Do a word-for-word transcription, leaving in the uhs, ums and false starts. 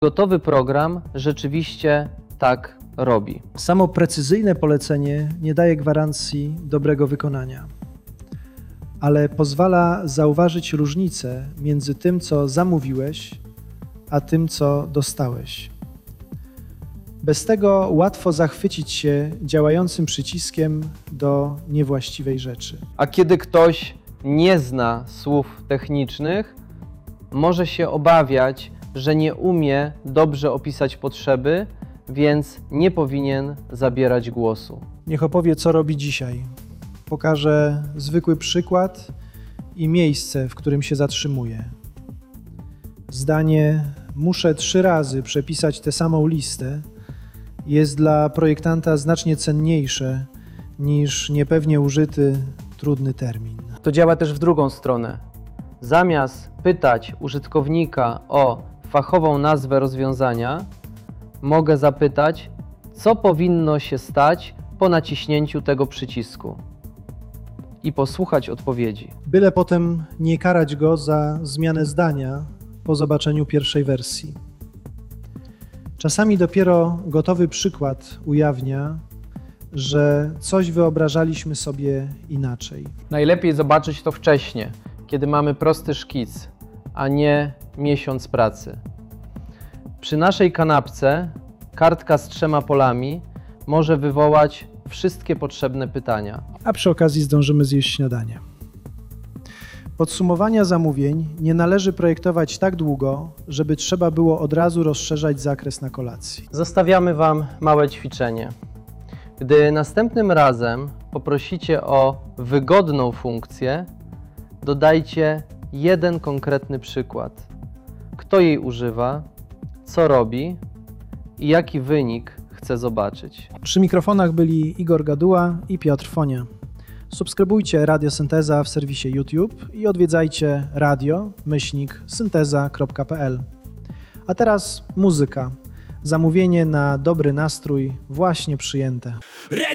Gotowy program rzeczywiście tak robi. Samo precyzyjne polecenie nie daje gwarancji dobrego wykonania, ale pozwala zauważyć różnicę między tym, co zamówiłeś, a tym, co dostałeś. Bez tego łatwo zachwycić się działającym przyciskiem do niewłaściwej rzeczy. A kiedy ktoś nie zna słów technicznych, może się obawiać, że nie umie dobrze opisać potrzeby, więc nie powinien zabierać głosu. Niech opowie, co robi dzisiaj. Pokaże zwykły przykład i miejsce, w którym się zatrzymuje. Zdanie „muszę trzy razy przepisać tę samą listę” jest dla projektanta znacznie cenniejsze niż niepewnie użyty, trudny termin. To działa też w drugą stronę. Zamiast pytać użytkownika o fachową nazwę rozwiązania, mogę zapytać, co powinno się stać po naciśnięciu tego przycisku i posłuchać odpowiedzi. Byle potem nie karać go za zmianę zdania po zobaczeniu pierwszej wersji. Czasami dopiero gotowy przykład ujawnia, że coś wyobrażaliśmy sobie inaczej. Najlepiej zobaczyć to wcześniej, kiedy mamy prosty szkic, a nie miesiąc pracy. Przy naszej kanapce kartka z trzema polami może wywołać wszystkie potrzebne pytania. A przy okazji zdążymy zjeść śniadanie. Podsumowania zamówień nie należy projektować tak długo, żeby trzeba było od razu rozszerzać zakres na kolacji. Zostawiamy Wam małe ćwiczenie. Gdy następnym razem poprosicie o wygodną funkcję, dodajcie jeden konkretny przykład. Kto jej używa, co robi i jaki wynik chce zobaczyć. Przy mikrofonach byli Igor Gaduła i Piotr Fonia. Subskrybujcie Radio Synteza w serwisie YouTube i odwiedzajcie radio myślnik synteza kropka p l. A teraz muzyka. Zamówienie na dobry nastrój właśnie przyjęte.